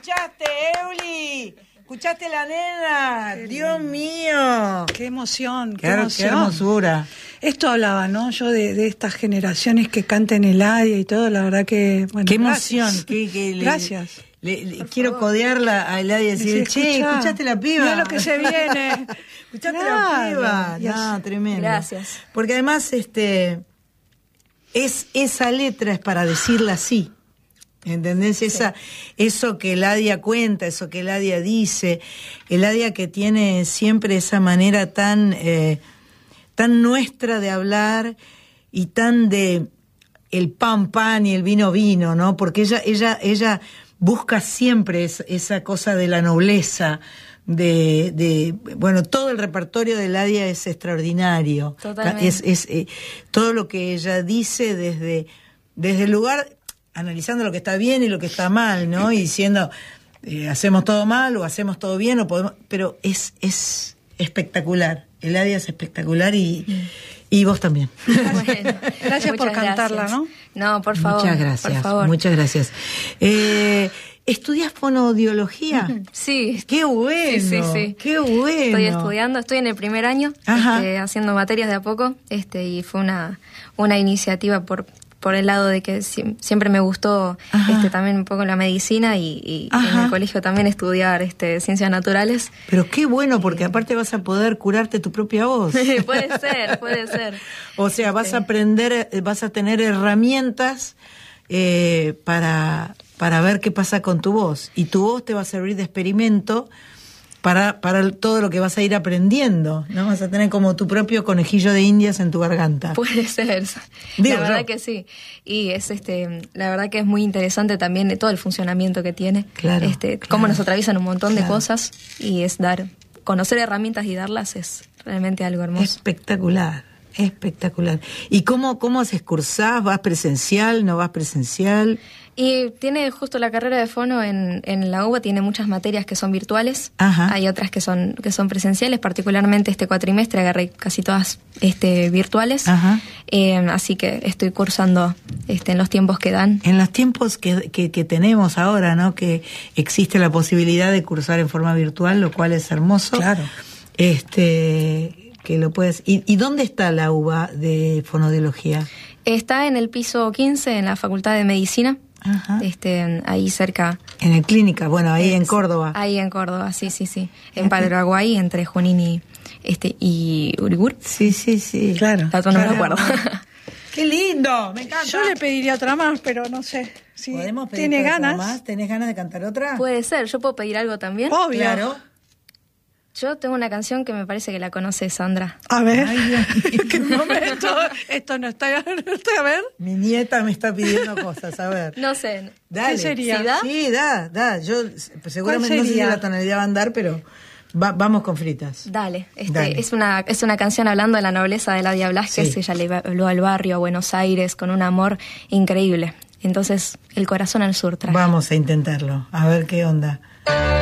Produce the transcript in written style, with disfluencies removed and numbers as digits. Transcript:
¿Escuchaste, Euli? ¿Escuchaste la nena? Dios mío. Qué emoción, qué hermosura. Esto hablaba, ¿no? Yo de estas generaciones que canten Eladia y todo, la verdad que... Bueno, qué emoción. Gracias. Quiero codearla a Eladia y decir, che, ¿escuchaste la piba? Mira lo que se viene. ¿Escuchaste la piba? No, tremendo. Gracias. Porque además, esa letra es para decirla así. ¿Entendés? Sí. Eso que Eladia cuenta, eso que Eladia dice, Eladia que tiene siempre esa manera tan nuestra de hablar y tan de el pan y el vino, ¿no? Porque ella busca siempre esa cosa de la nobleza, bueno, todo el repertorio de Eladia es extraordinario. Totalmente. Es todo lo que ella dice desde el lugar, analizando lo que está bien y lo que está mal, ¿no? Y diciendo, hacemos todo mal o hacemos todo bien, o podemos, pero es espectacular. Eladia es espectacular y vos también. Bueno, gracias por cantarla, gracias. ¿no? No, por favor. Muchas gracias. Por favor. Muchas gracias. ¿Estudias fonaudiología? Sí. ¡Qué bueno! Sí. ¡Qué bueno! Estoy en el primer año, haciendo materias de a poco, y fue una iniciativa por el lado de que siempre me gustó también un poco la medicina y en el colegio también estudiar ciencias naturales. Pero qué bueno, porque aparte vas a poder curarte tu propia voz. Puede ser. O sea, vas a aprender, vas a tener herramientas para ver qué pasa con tu voz. Y tu voz te va a servir de experimento para todo lo que vas a ir aprendiendo, ¿no? Vas a tener como tu propio conejillo de indias en tu garganta. Puede ser. La verdad que sí. Y es la verdad que es muy interesante también todo el funcionamiento que tiene. Claro. Cómo nos atraviesan un montón de cosas, y conocer herramientas y darlas es realmente algo hermoso. Espectacular. ¿Y cómo haces? ¿Cursás? ¿Vas presencial? ¿No vas presencial? Y tiene justo la carrera de fono en la UBA, tiene muchas materias que son virtuales. Hay otras que son presenciales, particularmente este cuatrimestre agarré casi todas virtuales. Así que estoy cursando en los tiempos que dan. En los tiempos que tenemos ahora, ¿no? Que existe la posibilidad de cursar en forma virtual, lo cual es hermoso. Claro. Que lo puedes. ¿Y dónde está la UBA de fonaudiología? Está en el piso 15 en la Facultad de Medicina. Ahí cerca. En el Clínica, bueno, ahí en Córdoba. Ahí en Córdoba, sí. En Paraguay, entre Junín y Uribur. Sí. Claro. No me acuerdo. ¡Qué lindo! Me encanta. Yo le pediría otra más, pero no sé. Si ¿podemos pedir tiene ganas? Otra más? ¿Tenés ganas de cantar otra? Puede ser. ¿Yo puedo pedir algo también? Obvio. Claro. Yo tengo una canción que me parece que la conoce Sandra. A ver. ¿Qué momento? Esto no está. A ver. Mi nieta me está pidiendo cosas, a ver. No sé. Dale. ¿Qué sería? ¿Sí da? Sí, da. Yo seguramente no sé si la tonalidad va a andar, pero vamos con fritas. Dale. Dale. Es una canción hablando de la nobleza de Eladia Blasquez. Sí. Ella le habló al barrio, a Buenos Aires, con un amor increíble. Entonces, el corazón al sur trae. Vamos a intentarlo, a ver qué onda.